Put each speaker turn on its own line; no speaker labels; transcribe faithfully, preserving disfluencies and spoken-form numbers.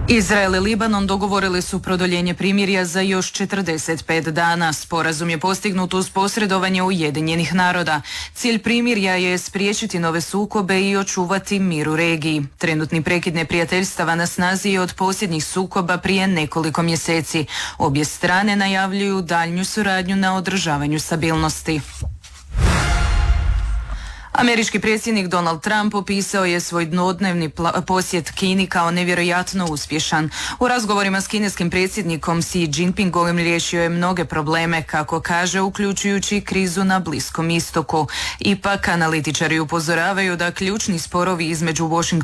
Izrael i Libanon dogovorili su produljenje primirja za još četrdeset pet dana. Sporazum je postignut uz posredovanje Ujedinjenih naroda. Cilj primirja je spriječiti nove sukobe i očuvati mir u regiji. Trenutni prekid neprijateljstava na snazi je od posljednjih sukoba prije nekoliko mjeseci. Obje strane najavljuju daljnju suradnju na održavanju stabilnosti. Američki predsjednik Donald Trump opisao je svoj dvodnevni posjet Kini kao nevjerojatno uspješan. U razgovorima s kineskim predsjednikom Xi Jinpingom riješio je mnoge probleme, kako kaže, uključujući krizu na Bliskom istoku. Ipak, analitičari upozoravaju da ključni sporovi između Washingtona